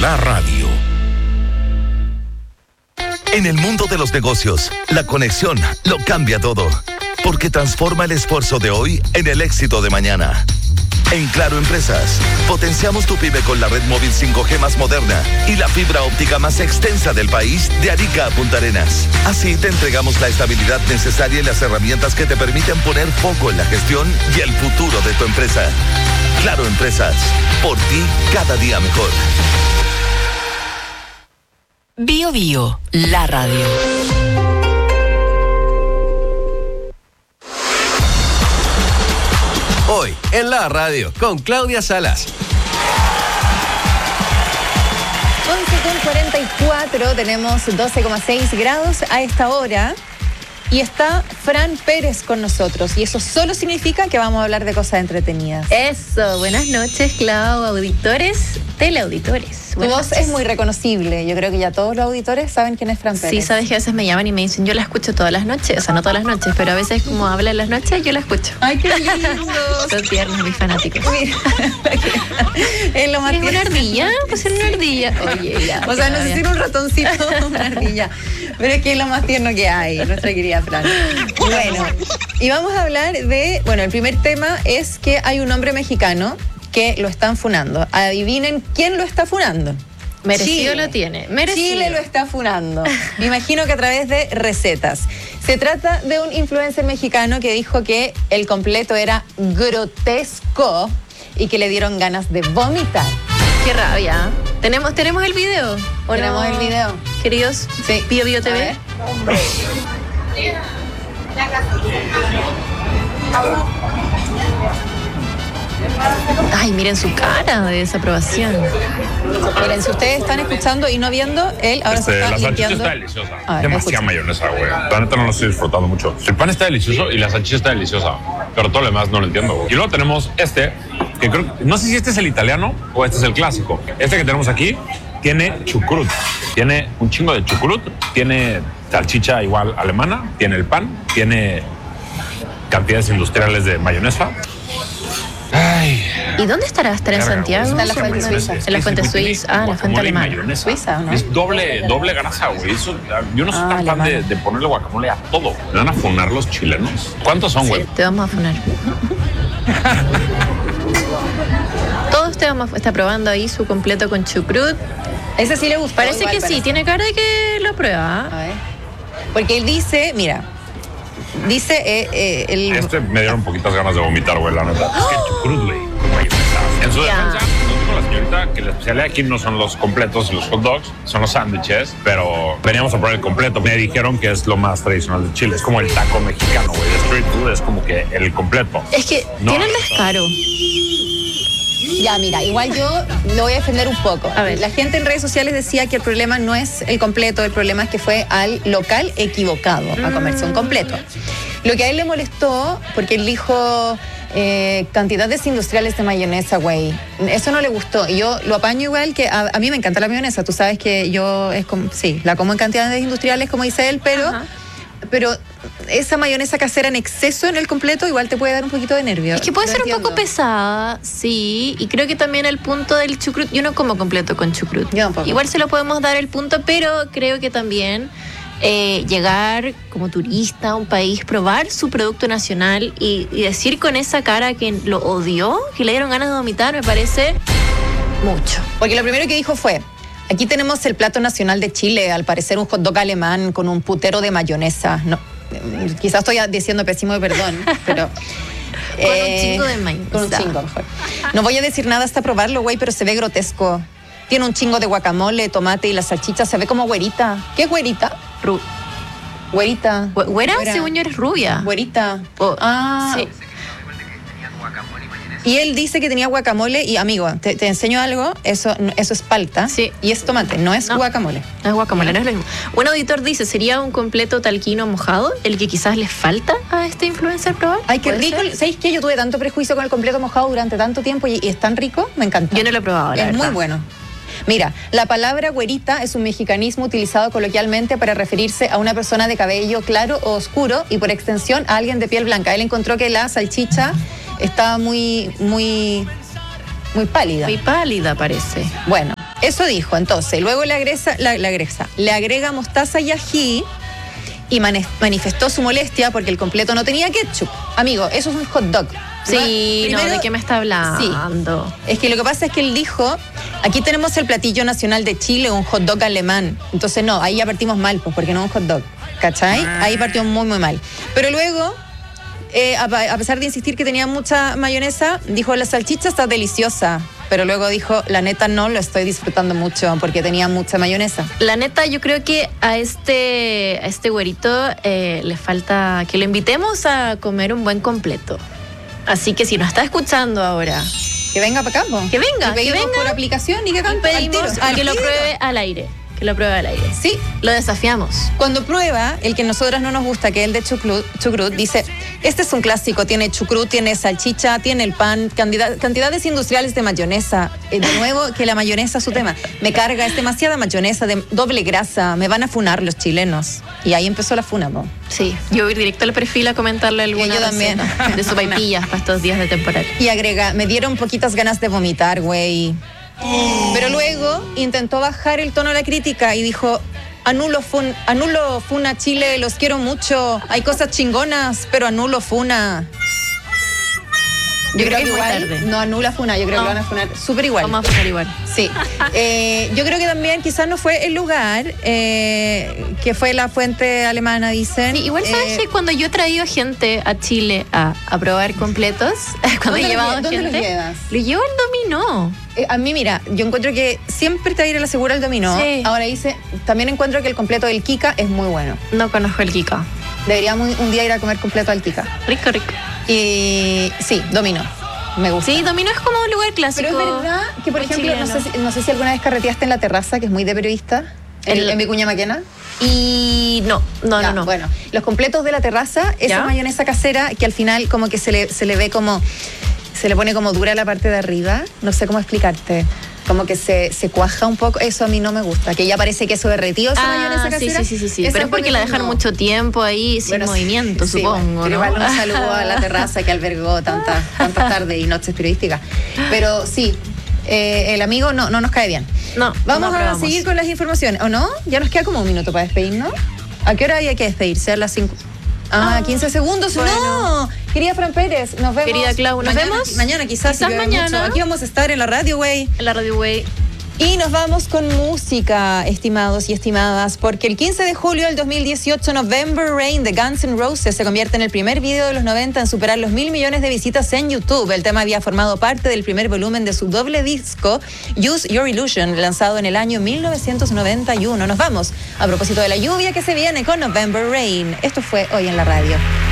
La Radio. En el mundo de los negocios, la conexión lo cambia todo, porque transforma el esfuerzo de hoy en el éxito de mañana. En Claro Empresas, potenciamos tu pyme con la red móvil 5G más moderna y la fibra óptica más extensa del país, de Arica a Punta Arenas. Así te entregamos la estabilidad necesaria y las herramientas que te permiten poner foco en la gestión y el futuro de tu empresa. Claro Empresas, por ti cada día mejor. Bio Bio, la radio. Hoy en la radio con Claudia Salas. 11:44, tenemos 12,6 grados a esta hora. Y está Fran Pérez con nosotros. Y eso solo significa que vamos a hablar de cosas entretenidas. Eso, buenas noches, Clau, auditores, teleauditores. Tu voz es muy reconocible. Yo creo que ya todos los auditores saben quién es Fran Pérez. Sí, sabes que a veces me llaman y me dicen, yo la escucho todas las noches. O sea, no todas las noches, pero a veces como habla en las noches, yo la escucho. ¡Ay, qué lindo! Son tiernos mis fanáticos. Mira, es lo más ¿Es una ardilla? Pues era una ardilla. Oye, ya. O sea, no sé si era un ratoncito o una ardilla. Pero es que es lo más tierno que hay, nuestra querida Fran. Bueno, y vamos a hablar de... Bueno, el primer tema es que hay un hombre mexicano que lo están funando. Adivinen quién lo está funando. Merecido Chile. Lo tiene. Merecido. Chile lo está funando. Me imagino que a través de recetas. Se trata de un influencer mexicano que dijo que el completo era grotesco y que le dieron ganas de vomitar. Qué rabia. ¿Tenemos el video? ¿Tenemos el video? Queridos, sí. Bio Bio TV. Hombre. Ay, miren su cara de desaprobación. Miren, si ustedes están escuchando y no viendo, él ahora se está limpiando. La salchicha está deliciosa. Demasiada mayonesa, güey. La neta no lo estoy disfrutando mucho. El pan está delicioso y la salchicha está deliciosa. Pero todo lo demás no lo entiendo, güey. Y luego tenemos que creo, no sé si este es el italiano o este es el clásico. Este que tenemos aquí tiene chucrut. Tiene un chingo de chucrut. Tiene salchicha igual alemana. Tiene el pan. Tiene cantidades industriales de mayonesa. Ay. ¿Y dónde estará? ¿Estará en Santiago? Está en la fuente suiza. En la fuente suiza. Ah, la fuente alemana. Suiza, ¿no? Es doble grasa, güey. Eso, yo no soy tan fan de ponerle guacamole a todo. ¿Me van a funar los chilenos? ¿Cuántos son, güey? Sí, te vamos a funar. Todos te vamos a estar probando ahí su completo con chucrut. Ese sí le gustó. Parece que sí, tiene cara de que lo prueba. A ver. Porque él dice, mira... Dice me dieron poquitas ganas de vomitar, güey, la neta. Es que chucrut, güey. En su defensa, nos dijo la señorita que la especialidad aquí no son los completos y los hot dogs, son los sándwiches, pero veníamos a probar el completo. Me dijeron que es lo más tradicional de Chile. Es como el taco mexicano, güey. El street food es como que el completo. Es que tiene el descaro. Ya, mira, igual yo lo voy a defender un poco. A ver, la gente en redes sociales decía que el problema no es el completo, el problema es que fue al local equivocado a comerse un completo. Lo que a él le molestó, porque él dijo cantidades industriales de mayonesa, güey. Eso no le gustó. Y yo lo apaño igual que a mí me encanta la mayonesa. Tú sabes que yo la como en cantidades industriales, como dice él, pero esa mayonesa casera en exceso en el completo igual te puede dar un poquito de nervio. Es que puede ser un poco pesada, sí, y creo que también el punto del chucrut, yo no como completo con chucrut. Yo tampoco. Igual se lo podemos dar el punto, pero creo que también llegar como turista a un país, probar su producto nacional y decir con esa cara que lo odió, que le dieron ganas de vomitar, me parece mucho. Porque lo primero que dijo fue: aquí tenemos el plato nacional de Chile, al parecer un hot dog alemán con un putero de mayonesa. No, quizás estoy diciendo pésimo, perdón, pero... Con un chingo de mayonesa. Con un chingo, mejor. No voy a decir nada hasta probarlo, güey, pero se ve grotesco. Tiene un chingo de guacamole, tomate y la salchicha se ve como güerita. ¿Qué es güerita? Güerita. ¿Güera? Según yo eres rubia. Güerita. Sí. Y él dice que tenía guacamole y, amigo, te enseño algo, eso es palta. Sí. Y es tomate, no es guacamole. No es guacamole, no es lo mismo. Un auditor dice, ¿sería un completo talquino mojado el que quizás le falta a este influencer probar? Ay, qué rico. ¿Sabéis qué? Yo tuve tanto prejuicio con el completo mojado durante tanto tiempo y es tan rico, me encanta. Yo no lo he probado, la verdad. Es muy bueno. Mira, la palabra güerita es un mexicanismo utilizado coloquialmente para referirse a una persona de cabello claro o oscuro y por extensión a alguien de piel blanca. Él encontró que la salchicha estaba muy pálida. Muy pálida parece. Bueno, Eso dijo. Entonces, luego le agrega mostaza y ají y manifestó su molestia porque el completo no tenía ketchup. Amigo, eso es un hot dog. Sí, Primero, ¿de qué me está hablando? Sí. Es que lo que pasa es que él dijo, aquí tenemos el platillo nacional de Chile, un hot dog alemán. Entonces no, ahí ya partimos mal, pues, porque no es un hot dog, ¿cachai? Ahí partió muy, muy mal. Pero luego, a pesar de insistir que tenía mucha mayonesa, dijo, la salchicha está deliciosa. Pero luego dijo, la neta no lo estoy disfrutando mucho porque tenía mucha mayonesa. La neta, yo creo que a este güerito le falta que lo invitemos a comer un buen completo. Así que si nos está escuchando ahora, que venga para acá, po. Que venga, y pedimos que venga por aplicación y que cante al tiro. que lo pruebe al aire. Que lo pruebe al aire. Sí. Lo desafiamos. Cuando prueba, el que a nosotras no nos gusta, que es el de chucrut, dice, este es un clásico, tiene chucrut, tiene salchicha, tiene el pan, cantidades industriales de mayonesa. De nuevo, que la mayonesa es su tema. Me carga, es demasiada mayonesa, de doble grasa, me van a funar los chilenos. Y ahí empezó la funa, po. Sí, yo voy directo al perfil a comentarle alguna yo también. receta de sopaipillas para estos días de temporada. Y agrega, me dieron poquitas ganas de vomitar, güey. Pero luego intentó bajar el tono de la crítica y dijo, anulo funa Chile, los quiero mucho, hay cosas chingonas, pero anulo funa. Yo creo que igual no anula funa, yo creo que lo van a funar súper igual. Vamos a funar igual. Sí. Yo creo que también quizás no fue el lugar, que fue la fuente alemana, dicen. Sí, igual sabes que cuando yo he traído gente a Chile a probar completos, cuando he llevado ¿dónde gente, los llevas? lo llevo al dominó. A mí, mira, yo encuentro que siempre te va a ir a la segura el dominó. Sí. Ahora también encuentro que el completo del Kika es muy bueno. No conozco el Kika. Deberíamos un día ir a comer completo al Kika. Rico, rico. Y sí, dominó. Me gusta. Sí, dominó es como un lugar clásico. Pero es verdad que, por ejemplo, no sé si alguna vez carreteaste en La Terraza, que es muy de periodista, en Vicuña Maquena. Y no. Bueno, los completos de La Terraza, esa mayonesa casera que al final como que se le ve como, se le pone como dura la parte de arriba, no sé cómo explicarte. Como que se cuaja un poco, eso a mí no me gusta, que ya parece queso derretido esa mayonesa casera. Sí. Pero es porque la dejan mucho tiempo ahí sin movimiento, sí, supongo. Pero ¿no? igual un saludo a La Terraza que albergó tantas tardes y noches periodísticas. Pero sí, el amigo no nos cae bien. No. Vamos a seguir con las informaciones, ¿o no? Ya nos queda como un minuto para despedirnos. ¿A qué hora hay que despedirse? A las 5. 15 segundos. Bueno. No, querida Fran Pérez, nos vemos. Querida Clau, nos vemos. Mañana quizás mañana. Mucho. Aquí vamos a estar en la radio, güey. En la radio, güey. Y nos vamos con música, estimados y estimadas, porque el 15 de julio del 2018, November Rain de Guns N' Roses se convierte en el primer video de los 90 en superar los 1.000 millones de visitas en YouTube. El tema había formado parte del primer volumen de su doble disco, Use Your Illusion, lanzado en el año 1991. Nos vamos a propósito de la lluvia que se viene con November Rain. Esto fue Hoy en la Radio.